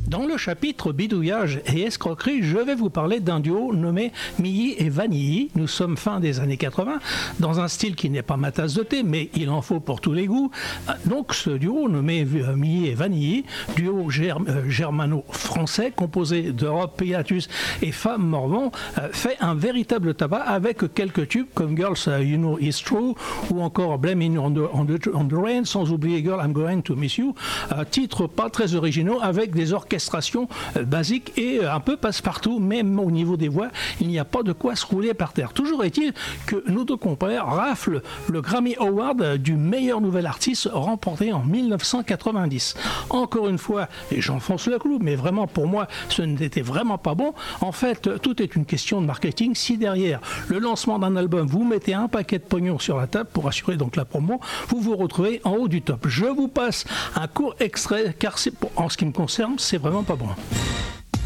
Dans le chapitre bidouillage et escroquerie, je vais vous parler d'un duo nommé Milli et Vanilli. Nous sommes fin des années 80, dans un style qui n'est pas ma tasse de thé, mais il en faut pour tous les goûts. Donc ce duo nommé Milli et Vanilli, duo germano-français composé de Rob Pilatus et Fab Morvan, fait un véritable tabac avec quelques tubes comme Girls You Know It's True ou encore Blaming on the Rain, sans oublier Girl I'm Going to Miss You, titres pas très originaux avec des orchestrations basiques et un peu passe-partout, même au niveau des voix, il n'y a pas de quoi se rouler par terre. Toujours est-il que nos deux compères raflent le Grammy Award du meilleur nouvel artiste remporté en 1990. Encore une fois, et j'enfonce le clou, mais vraiment pour moi, ce n'était vraiment pas bon. En fait, tout est une question de marketing. Si derrière le lancement d'un album, vous mettez un paquet de pognon sur la table pour assurer donc la promo, vous vous retrouvez en haut du top. Je vous passe un court extrait, car en ce qui me concerne, c'est vraiment pas bon.